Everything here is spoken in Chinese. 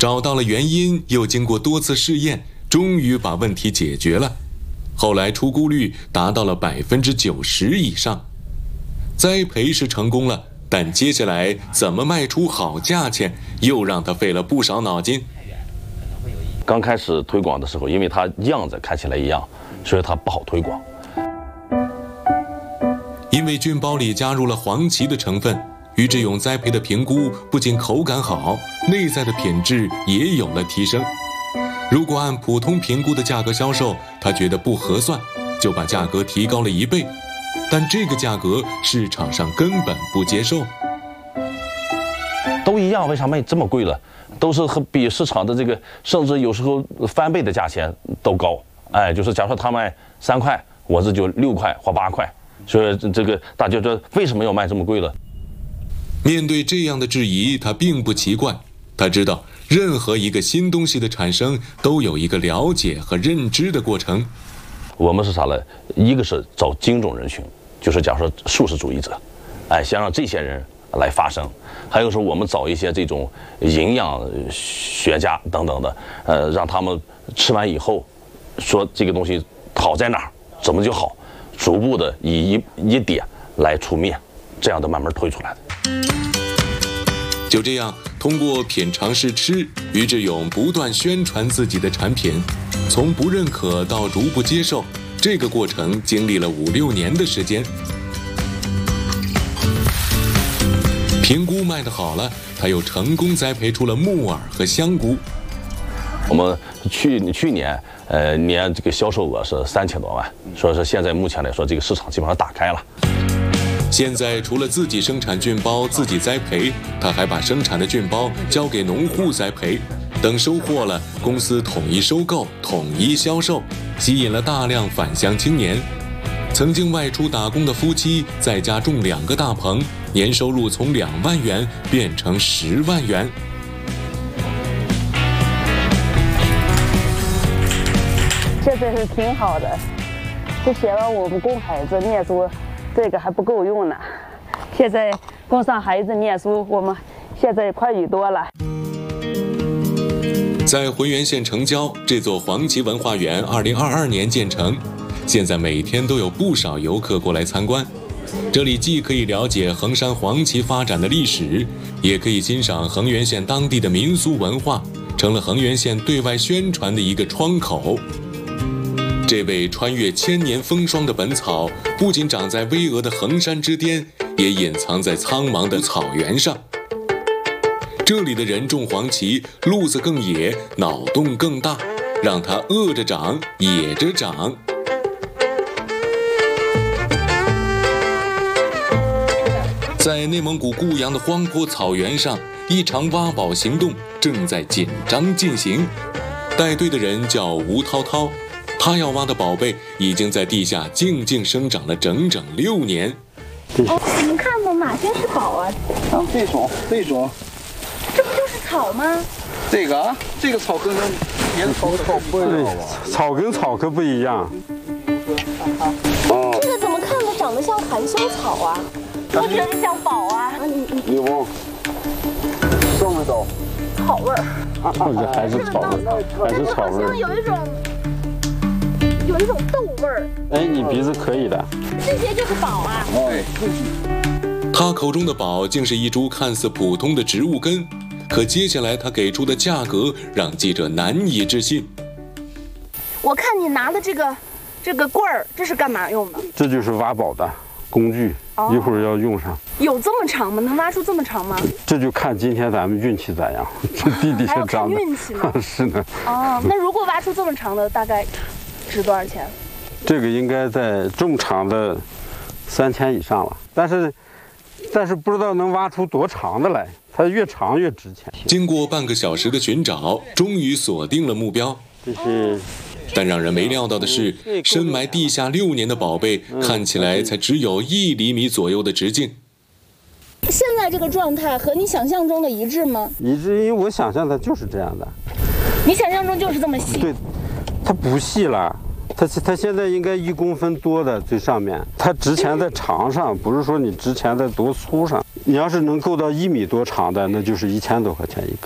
找到了原因，又经过多次试验，终于把问题解决了。后来出菇率达到了90%以上，栽培是成功了，但接下来怎么卖出好价钱，又让他费了不少脑筋。 刚开始推广的时候，因为它样子看起来一样，所以它不好推广。 因为菌孢里加入了黄芪的成分，于志勇栽培的平菇不仅口感好，内在的品质也有了提升。如果按普通平菇的价格销售，他觉得不合算，就把价格提高了1倍。但这个价格市场上根本不接受。 都一样，为啥卖这么贵了？都是比市场的这个，甚至有时候翻倍的价钱都高。哎，就是假如说他卖3块，我这就6块或8块。所以这个大家说为什么要卖这么贵了？ 面对这样的质疑，他并不奇怪。他知道任何一个新东西的产生都有一个了解和认知的过程。 我们是啥呢？一个是找精准人群，就是假如说素食主义者，哎，想让这些人来发声；还有说我们找一些这种营养学家等等的，让他们吃完以后说这个东西好在哪儿，怎么就好，逐步的以一点来出面，这样的慢慢推出来的。 就这样，通过品尝试吃，于志勇不断宣传自己的产品，从不认可到逐步接受，这个过程经历了5、6年的时间。平菇卖得好了，他又成功栽培出了木耳和香菇。 我们去年年这个销售额是3000多万，所以说现在目前来说，这个市场基本上打开了。 现在除了自己生产菌孢自己栽培，他还把生产的菌孢交给农户栽培，等收获了，公司统一收购、统一销售，吸引了大量返乡青年。曾经外出打工的夫妻在家种2个大棚，年收入从2万元变成10万元。 现在是挺好的，就写完我们供孩子念书，这个还不够用呢。现在供上孩子念书，我们现在宽裕多了。 在浑源县城郊，这座黄芪文化园2022年建成，现在每天都有不少游客过来参观。这里既可以了解衡山黄芪发展的历史，也可以欣赏衡源县当地的民俗文化，成了衡源县对外宣传的一个窗口。这位穿越1000年风霜的本草，不仅长在巍峨的衡山之巅，也隐藏在苍茫的草原上。这里的人种黄芪，路子更野，脑洞更大，让它饿着长，野着长。在内蒙古固阳的荒坡草原上，一场挖宝行动正在紧张进行。带队的人叫吴涛涛，他要挖的宝贝已经在地下静静生长了整整6年。 哦，你们看到哪些是宝啊？ 这种， 这不就是草吗？ 这个草跟别的草不一样吧？ 草跟草可不一样。 这个怎么看着长得像含羞草啊？我觉得像宝啊！ 你闻，什么味道？ 草味儿。 这还是草味，还是草味。 好像有一种豆味儿。 哎，你鼻子可以的。 这些就是宝啊！ 对。 他口中的宝竟是一株看似普通的植物根，可接下来他给出的价格让记者难以置信。 我看你拿的这个棍儿，这是干嘛用的？ 这就是挖宝的工具，一会儿要用上。 有这么长吗？能挖出这么长吗？ 这就看今天咱们运气咋样。这地底下长的。 还要看运气呢。 是的。 哦，那如果挖出这么长的，大概值多少钱？ 这个应该在这么长的3000以上了，但是不知道能挖出多长的来，它越长越值钱。 经过半个小时的寻找，终于锁定了目标。 这是。 但让人没料到的是，深埋地下6年的宝贝，看起来才只有1厘米左右的直径。 现在这个状态和你想象中的一致吗？ 一致，因为我想象它就是这样的。 你想象中就是这么细？ 对，它不细了。它现在应该1公分多的最上面，它值钱在长上，不是说你值钱在多粗上。你要是能够到1米多长的，那就是1000多块钱一个。